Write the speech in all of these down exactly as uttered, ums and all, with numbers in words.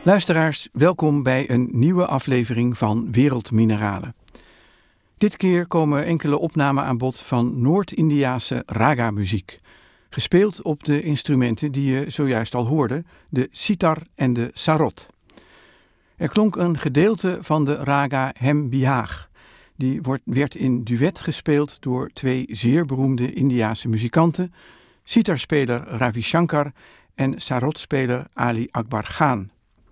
Luisteraars, welkom bij een nieuwe aflevering van Wereldmineralen. Dit keer komen enkele opnamen aan bod van Noord-Indiase raga-muziek, gespeeld op de instrumenten die je zojuist al hoorde, de sitar en de sarod. Er klonk een gedeelte van de raga Hem Bihaag. Die wordt, werd in duet gespeeld door twee zeer beroemde Indiase muzikanten, sitarspeler Ravi Shankar en sarodspeler Ali Akbar Khan.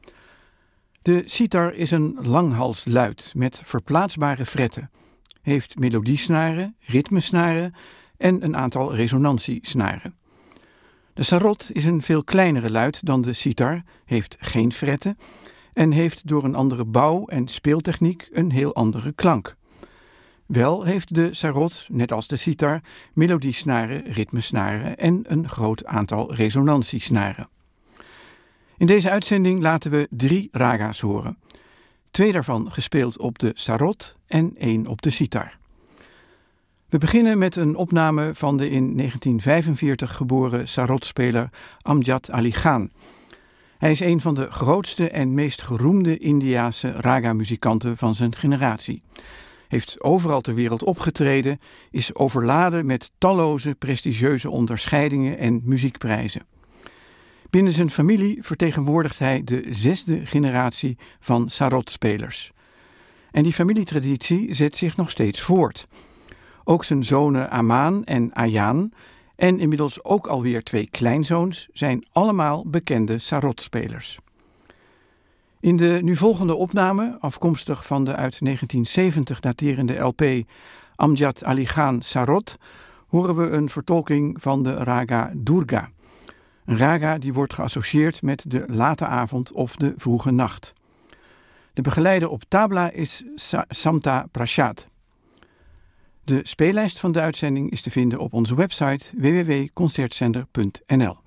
De sitar is een langhalsluid met verplaatsbare fretten, heeft melodiesnaren, ritmesnaren en een aantal resonantiesnaren. De sarod is een veel kleinere luid dan de sitar, heeft geen fretten en heeft door een andere bouw en speeltechniek een heel andere klank. Wel heeft de sarod, net als de sitar, melodiesnaren, ritmesnaren en een groot aantal resonantiesnaren. In deze uitzending laten we drie raga's horen. Twee daarvan gespeeld op de sarod en één op de sitar. We beginnen met een opname van de in negentien vijfenveertig geboren sarodspeler Amjad Ali Khan. Hij is een van de grootste en meest geroemde Indiase raga-muzikanten van zijn generatie. Heeft overal ter wereld opgetreden, is overladen met talloze prestigieuze onderscheidingen en muziekprijzen. Binnen zijn familie vertegenwoordigt hij de zesde generatie van sarodspelers. En die familietraditie zet zich nog steeds voort. Ook zijn zonen Amaan en Ayaan en inmiddels ook alweer twee kleinzoons zijn allemaal bekende sarodspelers. In de nu volgende opname, afkomstig van de uit negentien zeventig daterende L P Amjad Ali Khan Sarod, horen we een vertolking van de raga Durga. Een raga die wordt geassocieerd met de late avond of de vroege nacht. De begeleider op tabla is Sa- Samta Prashad. De speellijst van de uitzending is te vinden op onze website w w w punt concertzender punt n l.